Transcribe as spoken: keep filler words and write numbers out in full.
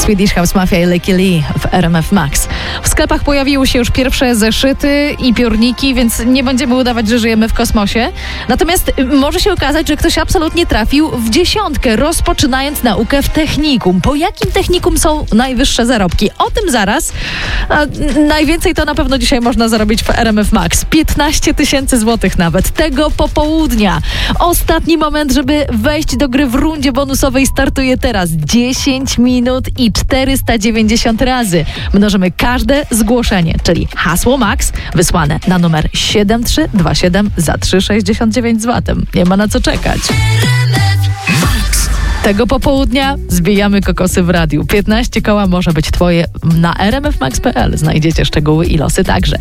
Swedish House Mafia i Lykke Li w R M F Max. W sklepach pojawiły się już pierwsze zeszyty i piórniki, więc nie będziemy udawać, że żyjemy w kosmosie. Natomiast może się okazać, że ktoś absolutnie trafił w dziesiątkę, rozpoczynając naukę w technikum. Po jakim technikum są najwyższe zarobki? O tym zaraz. A najwięcej to na pewno dzisiaj można zarobić w R M F Max. piętnaście tysięcy złotych nawet. Tego popołudnia. Ostatni moment, żeby wejść do gry w rundzie bonusowej startuje teraz. dziesięć minut i czterysta dziewięćdziesiąt razy. Mnożymy każde zgłoszenie, czyli hasło Max wysłane na numer siedem trzy dwa siedem za trzy sześćdziesiąt dziewięć złotych. Nie ma na co czekać. Tego popołudnia zbijamy kokosy w radiu. piętnaście koła może być twoje na r m f max kropka p l. Znajdziecie szczegóły i losy także.